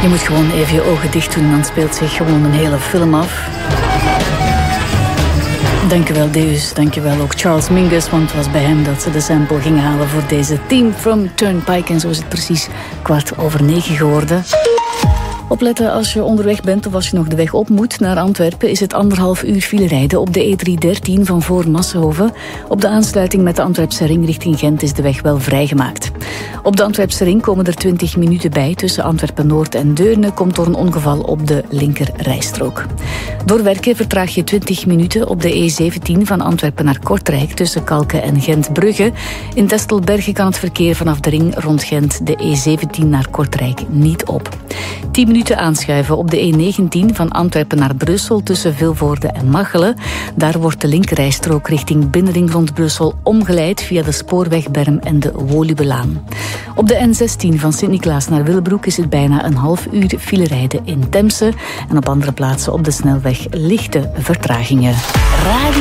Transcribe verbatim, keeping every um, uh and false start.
Je moet gewoon even je ogen dicht doen, dan speelt zich gewoon een hele film af. Dankjewel Deus, dankjewel ook Charles Mingus, want het was bij hem dat ze de sample gingen halen voor deze Theme from Turnpike. En zo is het precies kwart over negen geworden. Opletten als je onderweg bent of als je nog de weg op moet naar Antwerpen, is het anderhalf uur file rijden op de E driehonderddertien van voor Massenhoven. Op de aansluiting met de Antwerpse ring richting Gent is de weg wel vrijgemaakt. Op de Antwerpse ring komen er twintig minuten bij. Tussen Antwerpen-Noord en Deurne komt door een ongeval op de linker rijstrook. Door werken vertraag je twintig minuten op de E zeventien van Antwerpen naar Kortrijk tussen Kalken en Gent-Brugge. In Testelbergen kan het verkeer vanaf de ring rond Gent de E zeventien naar Kortrijk niet op. tien minuten aanschuiven op de E negentien van Antwerpen naar Brussel tussen Vilvoorde en Machelen. Daar wordt de linkerrijstrook richting Binnenring rond Brussel omgeleid via de spoorwegberm en de Woluwelaan. Op de N zestien van Sint-Niklaas naar Willebroek is het bijna een half uur file rijden in Temse. En op andere plaatsen op de snelweg lichte vertragingen. Radio